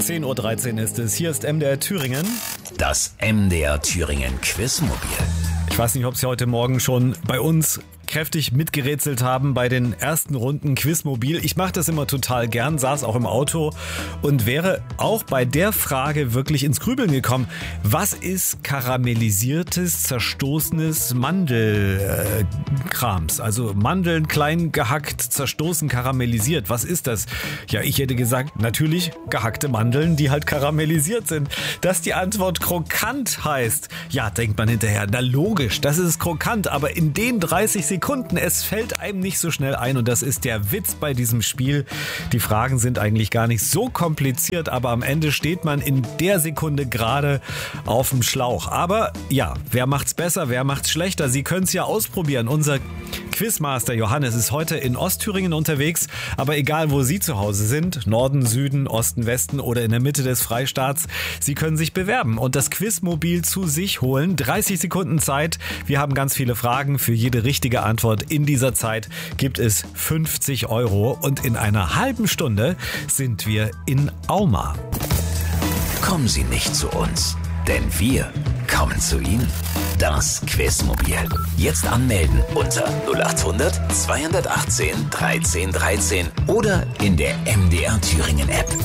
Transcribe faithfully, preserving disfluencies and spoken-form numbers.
zehn Uhr dreizehn ist es. Hier ist M D R Thüringen. Das M D R Thüringen Quizmobil. Ich weiß nicht, ob Sie heute Morgen schon bei uns kräftig mitgerätselt haben bei den ersten Runden Quizmobil. Ich mache das immer total gern, saß auch im Auto und wäre auch bei der Frage wirklich ins Grübeln gekommen. Was ist karamellisiertes, zerstoßenes Mandelkrams? Also Mandeln klein gehackt, zerstoßen, karamellisiert. Was ist das? Ja, ich hätte gesagt, natürlich gehackte Mandeln, die halt karamellisiert sind. Dass die Antwort krokant heißt, ja, denkt man hinterher, na logisch, das ist krokant, aber in den dreißig Sekunden Sekunden. Es fällt einem nicht so schnell ein und das ist der Witz bei diesem Spiel. Die Fragen sind eigentlich gar nicht so kompliziert, aber am Ende steht man in der Sekunde gerade auf dem Schlauch. Aber ja, wer macht's besser, wer macht's schlechter? Sie können es ja ausprobieren. Unser Quizmaster Johannes ist heute in Ostthüringen unterwegs, aber egal wo Sie zu Hause sind, Norden, Süden, Osten, Westen oder in der Mitte des Freistaats, Sie können sich bewerben und das Quizmobil zu sich holen. dreißig Sekunden Zeit. Wir haben ganz viele Fragen. Für jede richtige Antwort in dieser Zeit gibt es fünfzig Euro und in einer halben Stunde sind wir in Auma. Kommen Sie nicht zu uns, denn wir kommen zu Ihnen. Das Quizmobil. Jetzt anmelden unter null acht hundert zweihundertachtzehn dreizehn dreizehn oder in der M D R Thüringen App.